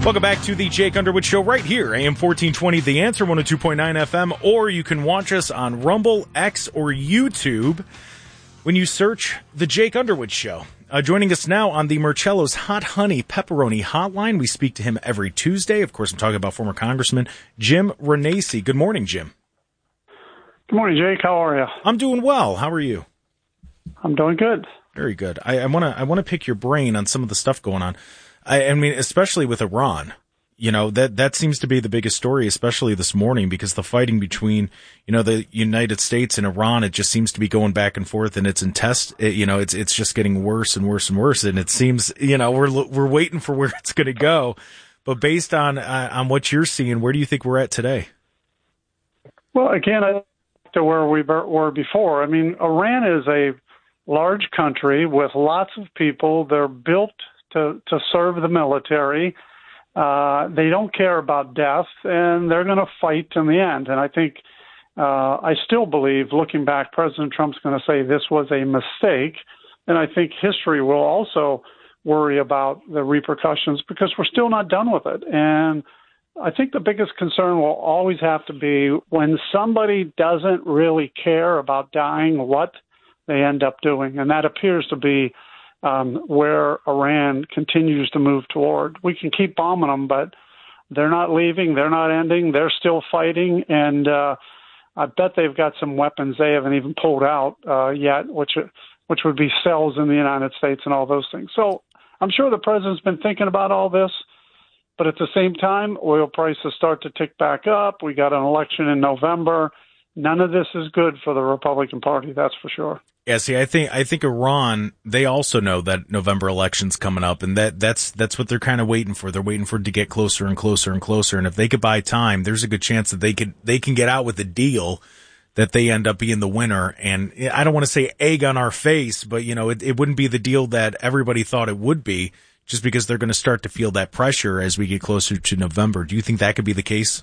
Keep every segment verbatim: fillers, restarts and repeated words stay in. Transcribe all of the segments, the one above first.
Welcome back to the Jake Underwood Show right here, A M fourteen twenty, The Answer, one oh two point nine F M, or you can watch us on Rumble, X, or YouTube when you search The Jake Underwood Show. Uh, joining us now on the Murcello's Hot Honey Pepperoni Hotline, we speak to him every Tuesday. Of course, I'm talking about former Congressman Jim Renacci. Good morning, Jim. Good morning, Jake. How are you? I'm doing well. How are you? I'm doing good. Very good. I want to I want to pick your brain on some of the stuff going on. I, I mean, especially with Iran, you know, that, that seems to be the biggest story, especially this morning, because the fighting between, you know, the United States and Iran, it just seems to be going back and forth, and it's in test, it, you know, it's, it's just getting worse and worse and worse. And it seems, you know, we're, we're waiting for where it's going to go. But based on, uh, on what you're seeing, where do you think we're at today? Well, again, I to where we were before. I mean, Iran is a large country with lots of people. They're built to, to serve the military. Uh, they don't care about death, and they're going to fight in the end. And I think, uh, I still believe, looking back, President Trump's going to say this was a mistake. And I think history will also worry about the repercussions because we're still not done with it. And I think the biggest concern will always have to be when somebody doesn't really care about dying, what they end up doing. And that appears to be Um, where Iran continues to move toward. We can keep bombing them, but they're not leaving. They're not ending. They're still fighting. And uh, I bet they've got some weapons they haven't even pulled out uh, yet, which which would be cells in the United States and all those things. So I'm sure the president's been thinking about all this. But at the same time, oil prices start to tick back up. We got an election in November. None of this is good for the Republican Party, that's for sure. Yeah, see, I think I think Iran, they also know that November election's coming up, and that that's that's what they're kind of waiting for. They're waiting for it to get closer and closer and closer. And if they could buy time, there's a good chance that they could they can get out with a deal that they end up being the winner. And I don't want to say egg on our face, but you know, it, it wouldn't be the deal that everybody thought it would be, just because they're going to start to feel that pressure as we get closer to November. Do you think that could be the case?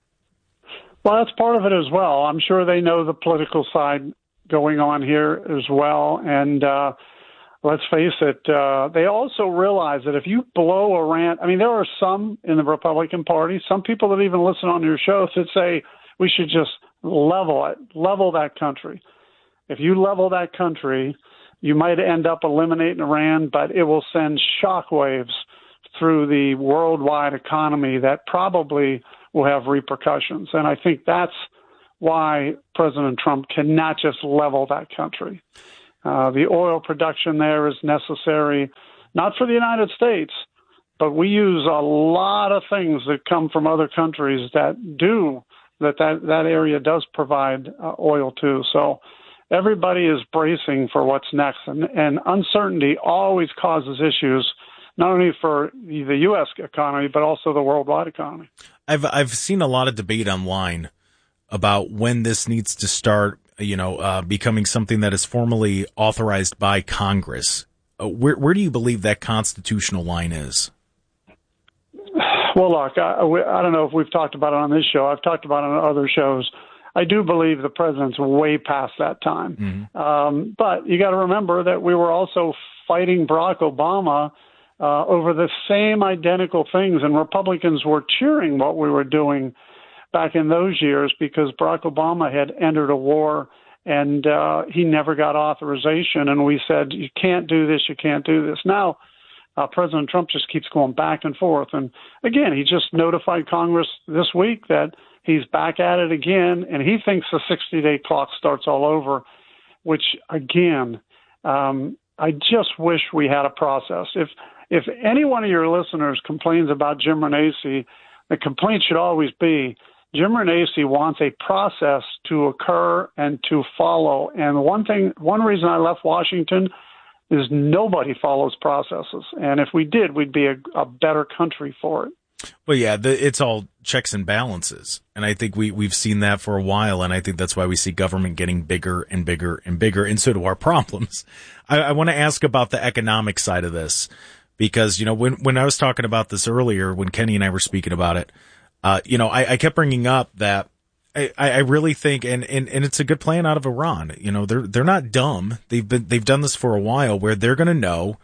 Well, that's part of it as well. I'm sure they know the political side going on here as well. And uh, let's face it, uh, they also realize that if you blow Iran, I mean, there are some in the Republican Party, some people that even listen on your show that say we should just level it, level that country. If you level that country, you might end up eliminating Iran, but it will send shockwaves through the worldwide economy that probably will have repercussions. And I think that's why President Trump cannot just level that country. Uh, the oil production there is necessary, not for the United States, but we use a lot of things that come from other countries that do, that that, that area does provide uh, oil too. So everybody is bracing for what's next. And, and uncertainty always causes issues, not only for the U S economy, but also the worldwide economy. I've I've seen a lot of debate online about when this needs to start, you know, uh, becoming something that is formally authorized by Congress. Uh, where where do you believe that constitutional line is? Well, look, I, I don't know if we've talked about it on this show. I've talked about it on other shows. I do believe the president's way past that time. Mm-hmm. Um, but you got to remember that we were also fighting Barack Obama uh, over the same identical things, and Republicans were cheering what we were doing back in those years because Barack Obama had entered a war and uh, he never got authorization. And we said, you can't do this, you can't do this. Now, uh, President Trump just keeps going back and forth. And again, he just notified Congress this week that he's back at it again, and he thinks the sixty-day clock starts all over, which, again, um, I just wish we had a process. If if any one of your listeners complains about Jim Renacci, the complaint should always be, Jim Renacci wants a process to occur and to follow. And one thing, one reason I left Washington is nobody follows processes. And if we did, we'd be a, a better country for it. Well, yeah, the, it's all checks and balances. And I think we, we've seen that for a while. And I think that's why we see government getting bigger and bigger and bigger. And so do our problems. I, I want to ask about the economic side of this because, you know, when, when I was talking about this earlier, when Kenny and I were speaking about it, Uh, you know, I, I kept bringing up that I, I really think, and, and, and it's a good plan out of Iran. You know, they're, they're not dumb. They've been, they've done this for a while where they're going to know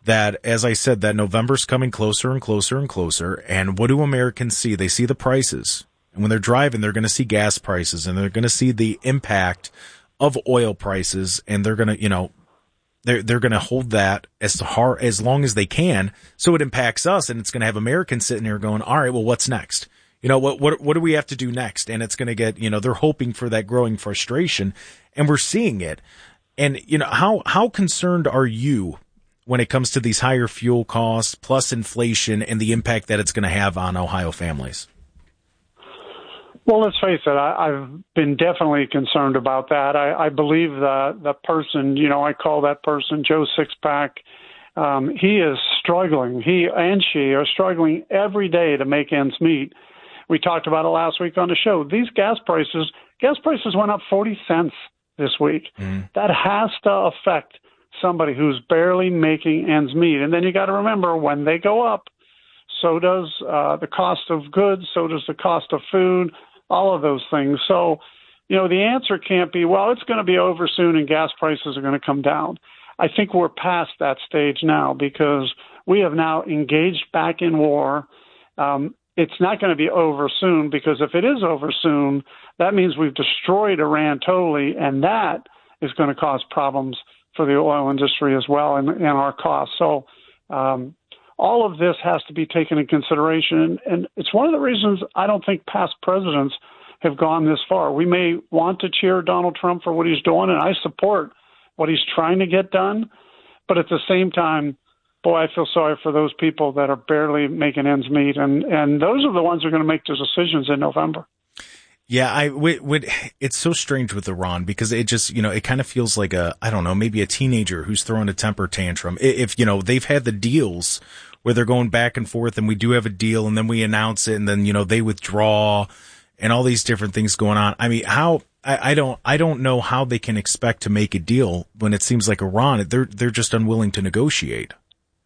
that, as I said, that November's coming closer and closer and closer. And what do Americans see? They see the prices. And when they're driving, they're going to see gas prices, and they're going to see the impact of oil prices, and they're going to, you know, they're, they're going to hold that as hard, as long as they can. So it impacts us, and it's going to have Americans sitting here going, all right, well, what's next? You know, what, what, what do we have to do next? And it's going to get, you know, they're hoping for that growing frustration, and we're seeing it. And, you know, how, how concerned are you when it comes to these higher fuel costs plus inflation and the impact that it's going to have on Ohio families? Well, let's face it, I, I've been definitely concerned about that. I, I believe the, the person, you know, I call that person Joe Sixpack. Um, he is struggling. He and she are struggling every day to make ends meet. We talked about it last week on the show. These gas prices, gas prices went up forty cents this week. Mm. That has to affect somebody who's barely making ends meet. And then you got to remember, when they go up, so does uh, the cost of goods, so does the cost of food, all of those things. So, you know, the answer can't be, well, it's going to be over soon and gas prices are going to come down. I think we're past that stage now, because we have now engaged back in war. Um, it's not going to be over soon, because if it is over soon, that means we've destroyed Iran totally, and that is going to cause problems for the oil industry as well, and, and our costs. So um, all of this has to be taken into consideration, and, and it's one of the reasons I don't think past presidents have gone this far. We may want to cheer Donald Trump for what he's doing, and I support what he's trying to get done, but at the same time, boy, I feel sorry for those people that are barely making ends meet, and, and those are the ones who are going to make the decisions in November. Yeah, I would, would, it's so strange with Iran, because it just, you know, it kind of feels like a, I don't know, maybe a teenager who's throwing a temper tantrum. If, you know, they've had the deals where they're going back and forth, and we do have a deal, and then we announce it, and then, you know, they withdraw, and all these different things going on. I mean, how, I, I don't, I don't know how they can expect to make a deal when it seems like Iran, they're, they're just unwilling to negotiate.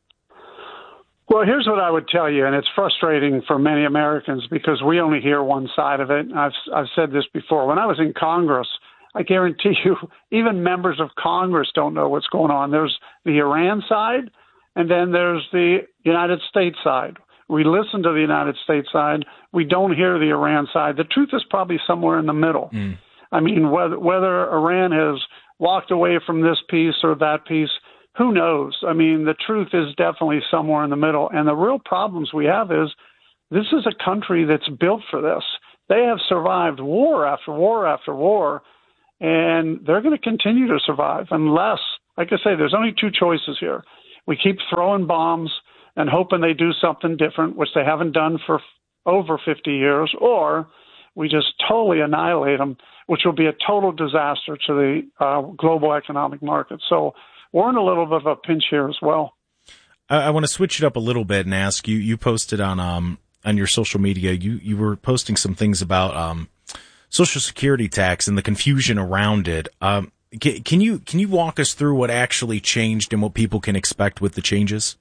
Well, here's what I would tell you, and it's frustrating for many Americans because we only hear one side of it. I've I've said this before. When I was in Congress, I guarantee you, even members of Congress don't know what's going on. There's the Iran side, and then there's the United States side. We listen to the United States side. We don't hear the Iran side. The truth is probably somewhere in the middle. Mm. I mean, whether whether Iran has walked away from this piece or that piece, who knows? I mean, the truth is definitely somewhere in the middle. And the real problems we have is this is a country that's built for this. They have survived war after war after war, and they're going to continue to survive unless, like I say, there's only two choices here. We keep throwing bombs and hoping they do something different, which they haven't done for over fifty years, or we just totally annihilate them, which will be a total disaster to the uh, global economic market. So we're in a little bit of a pinch here as well. I, I want to switch it up a little bit and ask you, you posted on, um, on your social media, you, you were posting some things about, um, Social Security tax and the confusion around it. Um, can, can you, can you walk us through what actually changed and what people can expect with the changes?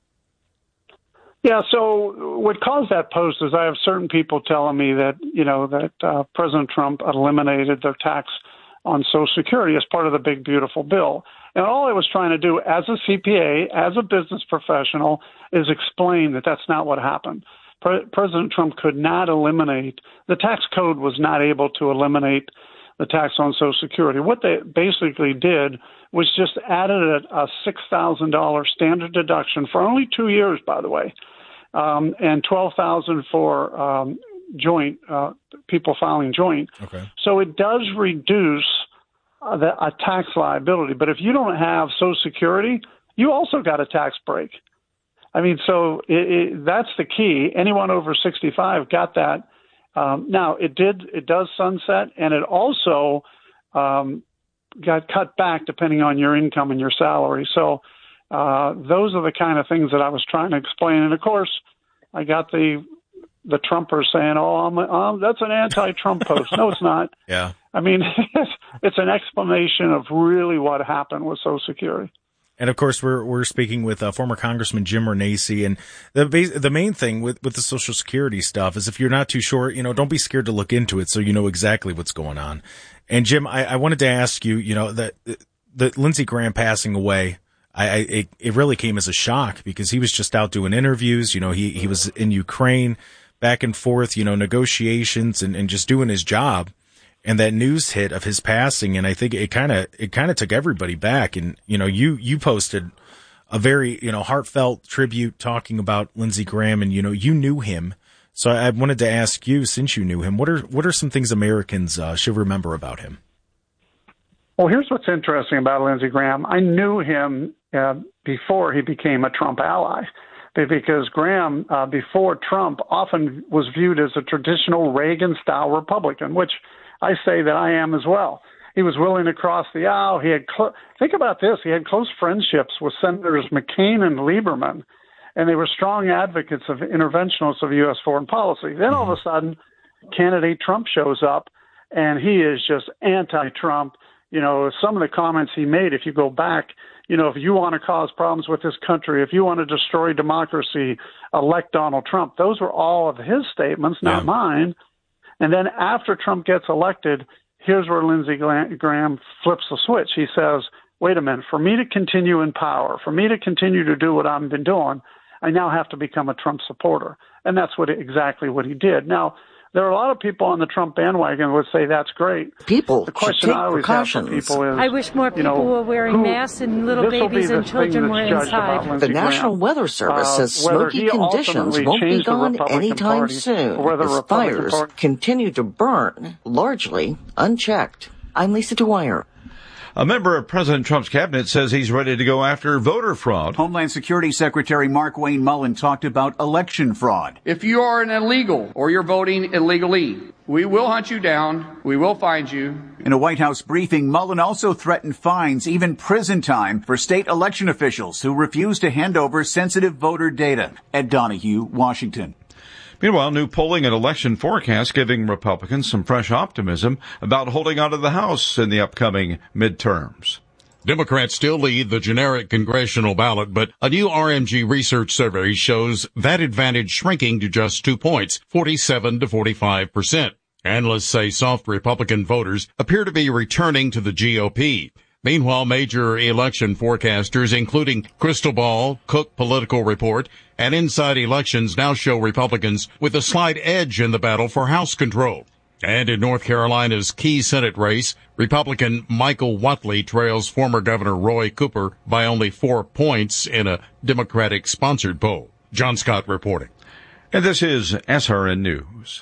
Yeah. So what caused that post is I have certain people telling me that, you know, that, uh, President Trump eliminated the tax on Social Security as part of the big, beautiful bill. And all I was trying to do as a C P A, as a business professional, is explain that that's not what happened. Pre- President Trump could not eliminate, the tax code was not able to eliminate the tax on Social Security. What they basically did was just added a, a six thousand dollars standard deduction for only two years, by the way, um, and twelve thousand dollars for um, joint, uh, people filing joint. Okay. So it does reduce uh, the, a tax liability. But if you don't have Social Security, you also got a tax break. I mean, so it, it, that's the key. Anyone over sixty-five got that. Um, now, it did, it does sunset, and it also um, got cut back depending on your income and your salary. So uh, those are the kind of things that I was trying to explain. And, of course, I got the the Trumpers saying, oh, I'm, um, that's an anti-Trump post. No, it's not. Yeah. I mean, it's, it's an explanation of really what happened with Social Security. And of course, we're we're speaking with uh, former Congressman Jim Renacci, and the the main thing with with the Social Security stuff is if you're not too sure, you know, don't be scared to look into it so you know exactly what's going on. And Jim, I, I wanted to ask you, you know, that that Lindsey Graham passing away, I, I it, it really came as a shock because he was just out doing interviews. You know, he, he was in Ukraine, back and forth, you know, negotiations and, and just doing his job. And that news hit of his passing, and I think it kind of it kind of took everybody back. And you know, you you posted a very you know heartfelt tribute talking about Lindsey Graham, and you know you knew him. So I wanted to ask you, since you knew him, what are what are some things Americans uh, should remember about him? Well, here's what's interesting about Lindsey Graham. I knew him uh, before he became a Trump ally, because Graham, uh, before Trump, often was viewed as a traditional Reagan-style Republican, which I say that I am as well. He was willing to cross the aisle. He had cl- think about this. He had close friendships with Senators McCain and Lieberman, and they were strong advocates of interventionalists of U S foreign policy. Then all of a sudden, candidate Trump shows up, and he is just anti-Trump. You know, some of the comments he made, if you go back, you know, if you want to cause problems with this country, if you want to destroy democracy, elect Donald Trump. Those were all of his statements, not Yeah. mine. And then after Trump gets elected, here's where Lindsey Graham flips the switch. He says, wait a minute, for me to continue in power, for me to continue to do what I've been doing, I now have to become a Trump supporter. And that's what exactly what he did. Now, there are a lot of people on the Trump bandwagon who would say that's great. People the question should take I always precautions. have for people is, I wish more people you know, were wearing who, masks and little babies and children were inside. The National Weather Service uh, says smoky conditions won't be gone anytime Party, soon as as fires Party. continue to burn, largely unchecked. I'm Lisa Dwyer. A member of President Trump's cabinet says he's ready to go after voter fraud. Homeland Security Secretary Mark Wayne Mullen talked about election fraud. If you are an illegal or you're voting illegally, we will hunt you down. We will find you. In a White House briefing, Mullen also threatened fines, even prison time, for state election officials who refuse to hand over sensitive voter data. Ed Donahue, Washington. Meanwhile, new polling and election forecasts giving Republicans some fresh optimism about holding on to the House in the upcoming midterms. Democrats still lead the generic congressional ballot, but a new R M G research survey shows that advantage shrinking to just two points, forty-seven to forty-five percent. Analysts say soft Republican voters appear to be returning to the G O P. Meanwhile, major election forecasters, including Crystal Ball, Cook Political Report, and Inside Elections now show Republicans with a slight edge in the battle for House control. And in North Carolina's key Senate race, Republican Michael Whatley trails former Governor Roy Cooper by only four points in a Democratic-sponsored poll. John Scott reporting. And this is S R N News.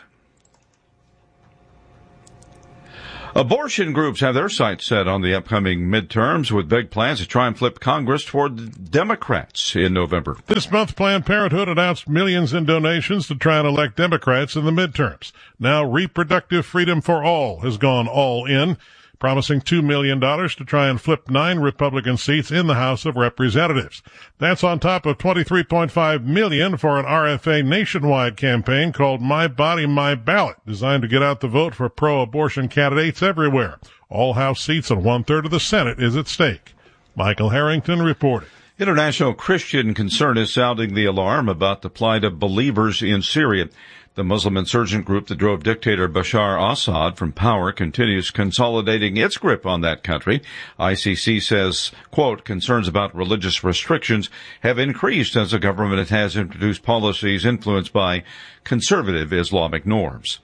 Abortion groups have their sights set on the upcoming midterms with big plans to try and flip Congress toward the Democrats in November. This month, Planned Parenthood announced millions in donations to try and elect Democrats in the midterms. Now, Reproductive Freedom for All has gone all in, promising two million dollars to try and flip nine Republican seats in the House of Representatives. That's on top of twenty-three point five million dollars for an R F A nationwide campaign called My Body, My Ballot, designed to get out the vote for pro-abortion candidates everywhere. All House seats and one-third of the Senate is at stake. Michael Harrington reporting. International Christian concern is sounding the alarm about the plight of believers in Syria. The Muslim insurgent group that drove dictator Bashar Assad from power continues consolidating its grip on that country. I C C says, quote, concerns about religious restrictions have increased as the government has introduced policies influenced by conservative Islamic norms.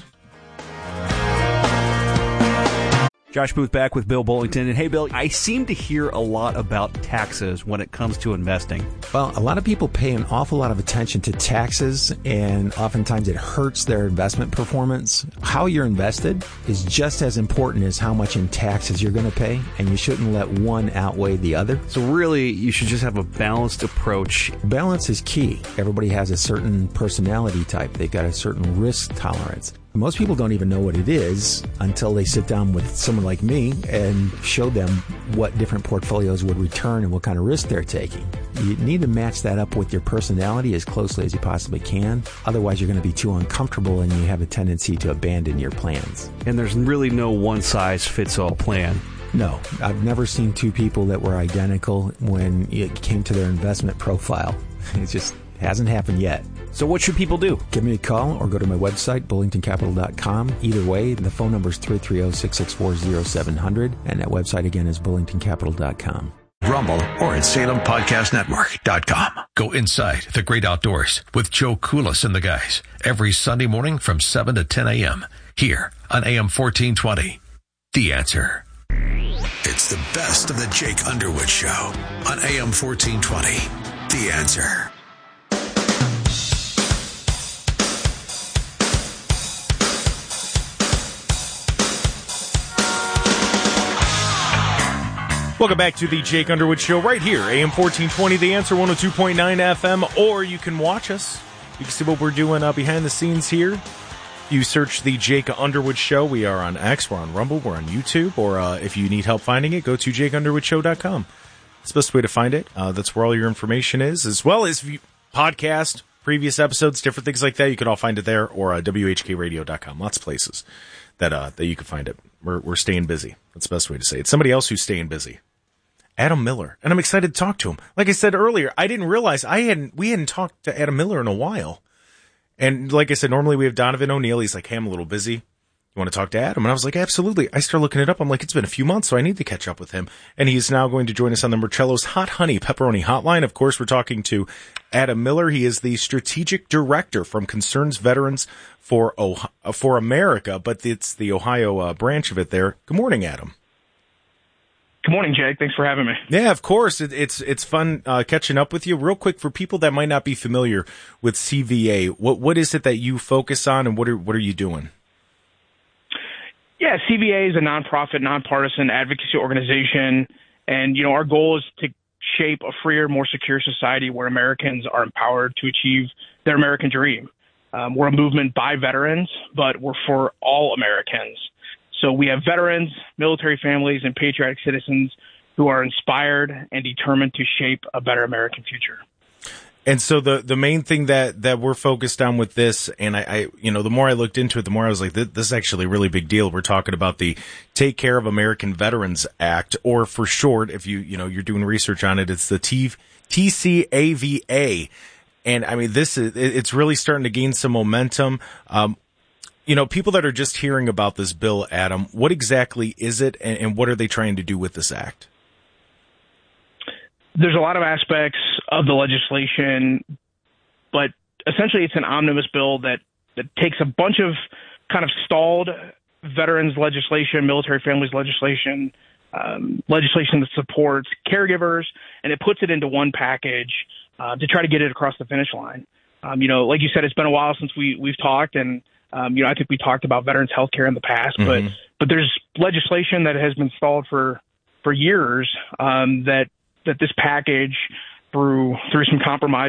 Josh Booth back with Bill Bullington. And hey, Bill, I seem to hear a lot about taxes when it comes to investing. Well, a lot of people pay an awful lot of attention to taxes, and oftentimes it hurts their investment performance. How you're invested is just as important as how much in taxes you're going to pay, and you shouldn't let one outweigh the other. So really, you should just have a balanced approach. Balance is key. Everybody has a certain personality type. They've got a certain risk tolerance. Most people don't even know what it is until they sit down with someone like me and show them what different portfolios would return and what kind of risk they're taking. You need to match that up with your personality as closely as you possibly can. Otherwise, you're going to be too uncomfortable and you have a tendency to abandon your plans. And there's really no one-size-fits-all plan. No, I've never seen two people that were identical when it came to their investment profile. It just hasn't happened yet. So what should people do? Give me a call or go to my website, bullington capital dot com. Either way, the phone number is three three zero, six six four, zero seven zero zero, and that website again is bullington capital dot com. Rumble, or at Salem Podcast Network dot com. Go inside the great outdoors with Joe Koulis and the guys every Sunday morning from seven to ten a.m. here on A M fourteen twenty. The Answer. It's the best of the Jake Underwood Show on A M fourteen twenty. The Answer. Welcome back to the Jake Underwood Show right here, A M fourteen twenty, The Answer, one oh two point nine F M, or you can watch us. You can see what we're doing uh, behind the scenes here. You search the Jake Underwood Show. We are on X, we're on Rumble, we're on YouTube, or uh, if you need help finding it, go to jake underwood show dot com. It's the best way to find it. Uh, that's where all your information is, as well as you podcast, previous episodes, different things like that. You can all find it there, or uh, w h k radio dot com. Lots of places that uh, that you can find it. We're, we're staying busy. That's the best way to say it. It's somebody else who's staying busy. Adam Miller, and I'm excited to talk to him. Like I said earlier, I didn't realize I hadn't we hadn't talked to Adam Miller in a while. And like I said, normally we have Donovan O'Neill. He's like, hey, I'm a little busy. You want to talk to Adam? And I was like, absolutely. I started looking it up. I'm like, it's been a few months, so I need to catch up with him. And he's now going to join us on the Marcello's Hot Honey Pepperoni Hotline. Of course, we're talking to Adam Miller. He is the strategic director from Concerns Veterans for oh- for America, but it's the Ohio uh, branch of it there. Good morning, Adam. Good morning, Jake. Thanks for having me. Yeah, of course. It, it's it's fun uh, catching up with you. Real quick, for people that might not be familiar with C V A, what what is it that you focus on, and what are what are you doing? Yeah, C V A is a nonprofit, nonpartisan advocacy organization, and you know our goal is to shape a freer, more secure society where Americans are empowered to achieve their American dream. Um, we're a movement by veterans, but we're for all Americans. So we have veterans, military families, and patriotic citizens who are inspired and determined to shape a better American future. And so the the main thing that, that we're focused on with this, and I, I, you know, the more I looked into it, the more I was like, this, this is actually a really big deal. We're talking about the Take Care of American Veterans Act, or for short, if you, you know, you're doing research on it, it's the T C A V A. And I mean, this is, it's really starting to gain some momentum. Um, You know, people that are just hearing about this bill, Adam, what exactly is it, and, and what are they trying to do with this act? There's a lot of aspects of the legislation, but essentially it's an omnibus bill that, that takes a bunch of kind of stalled veterans legislation, military families legislation, um, legislation that supports caregivers, and it puts it into one package uh, to try to get it across the finish line. Um, you know, like you said, it's been a while since we, we've talked, and Um, you know, I think we talked about veterans health care in the past, but mm-hmm. but there's legislation that has been stalled for for years um, that that this package through through some compromise